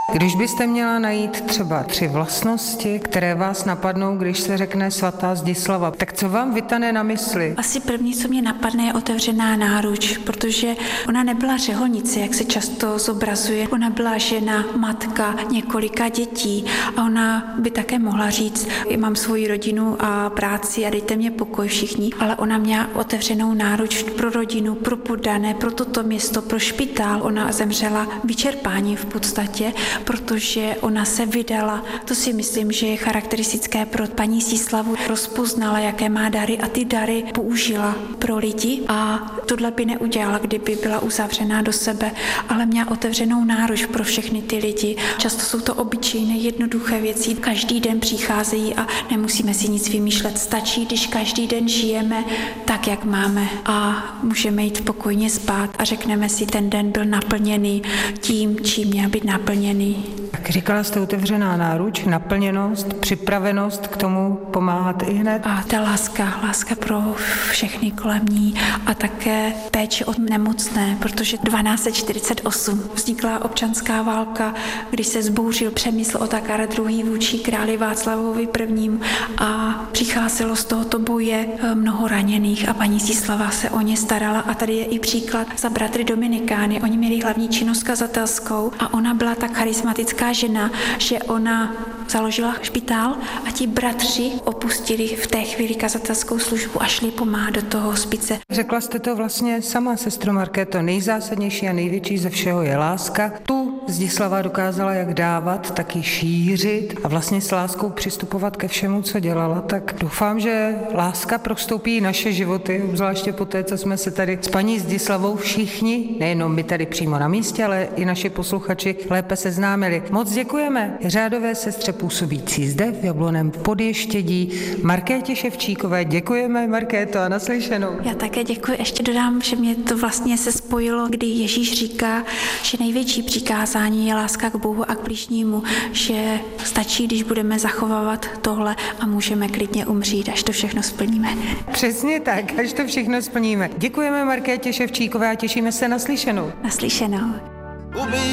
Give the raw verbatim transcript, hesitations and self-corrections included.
Když byste měla najít třeba tři vlastnosti, které vás napadnou, když se řekne svatá Zdislava, tak co vám vytane na mysli? Asi první, co mě napadne, je otevřená náruč, protože ona nebyla řeholnice, jak se často zobrazuje. Ona byla žena, matka několika dětí a ona by také mohla říct, mám svoji rodinu a práci a dejte mě pokoj všichni, ale ona měla otevřenou náruč pro rodinu, pro poddané, pro toto město, pro špitál. Ona zemřela vyčerpáním v podstatě, protože ona se vydala. To si myslím, že je charakteristické pro paní Zdislavu. Rozpoznala, jaké má dary a ty dary použila pro lidi a tohle by neudělala, kdyby byla uzavřená do sebe, ale měla otevřenou náruč pro všechny ty lidi. Často jsou to obyčejné, jednoduché věci. Každý den přicházejí a nemusíme si nic vymýšlet. Stačí, když každý den žijeme tak, jak máme a můžeme jít pokojně spát a řekneme si, ten den byl naplněný tím, čím měl být naplněný. Tak říkala jste otevřená náruč, naplněnost, připravenost k tomu pomáhat i hned. A ta láska, láska pro všechny kolem ní a také péče o nemocné, protože dvanáct čtyřicet osm vznikla občanská válka, když se zbouřil přemysl Otakara druhý. vůči králi Václavovi prvnímu. a přicházelo z tohoto boje mnoho raněných a paní Zdislava se o ně starala a tady je i příklad za bratry Dominikány. Oni měli hlavní činnost kazatelskou a ona byla tak charismatická žena, že ona založila špitál a ti bratři opustili v té chvíli kazatelskou službu a šli pomáhat do toho hospice. Řekla jste to vlastně sama, sestro Markéto, nejzásadnější a největší ze všeho je láska. Tu Zdislava dokázala jak dávat, tak i šířit a vlastně s láskou přistupovat ke všemu, co dělala. Tak doufám, že láska prostoupí naše životy, obzvláště po té, co jsme se tady s paní Zdislavou všichni, nejenom my tady přímo na místě, ale i naši posluchači lépe seznámili. Moc děkujeme řádové sestře působící zde v Jablonném Podještědí Markétě Ševčíkové. Děkujeme, Markéto, a naslyšenou. Já také děkuji. Ještě dodám, že mě to vlastně se spojilo, kdy Ježíš říká, že největší přikázání je láska k Bohu a k bližnímu, že stačí, když budeme zachovávat tohle a můžeme klidně umřít, až to všechno splníme. Přesně tak, až to všechno splníme. Děkujeme Markétě Ševčíkové a těšíme se naslyšenou. Naslyšenou.